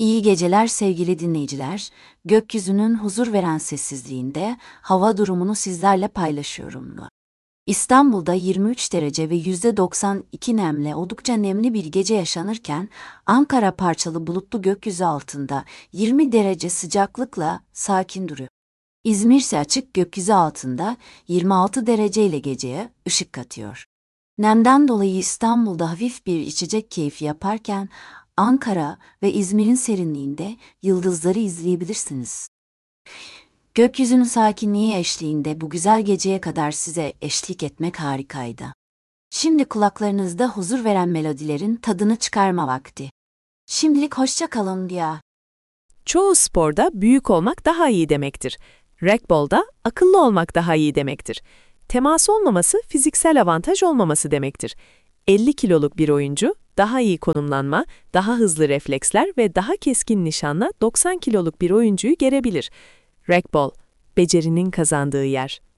İyi geceler sevgili dinleyiciler. Gökyüzünün huzur veren sessizliğinde hava durumunu sizlerle paylaşıyorum. İstanbul'da 23 derece ve %92 nemle oldukça nemli bir gece yaşanırken, Ankara parçalı bulutlu gökyüzü altında 20 derece sıcaklıkla sakin duruyor. İzmir ise açık gökyüzü altında 26 derece ile geceye ışık katıyor. Nemden dolayı İstanbul'da hafif bir içecek keyfi yaparken, Ankara ve İzmir'in serinliğinde yıldızları izleyebilirsiniz. Gökyüzünün sakinliği eşliğinde bu güzel geceye kadar size eşlik etmek harikaydı. Şimdi kulaklarınızda huzur veren melodilerin tadını çıkarma vakti. Şimdilik hoşça kalın ya. Çoğu sporda büyük olmak daha iyi demektir. Racquetball'da akıllı olmak daha iyi demektir. Temas olmaması fiziksel avantaj olmaması demektir. 50 kiloluk bir oyuncu daha iyi konumlanma, daha hızlı refleksler ve daha keskin nişanla 90 kiloluk bir oyuncuyu gerebilir. Racquetball, becerinin kazandığı yer.